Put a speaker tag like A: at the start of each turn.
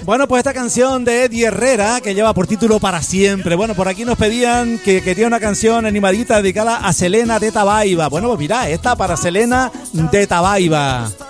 A: Bueno, pues esta canción de Eddie Herrera, que lleva por título Para Siempre. Bueno, por aquí nos pedían que quería una canción animadita dedicada a Selena de Tabaiba. Bueno, pues mira, esta para Selena de Tabaiba.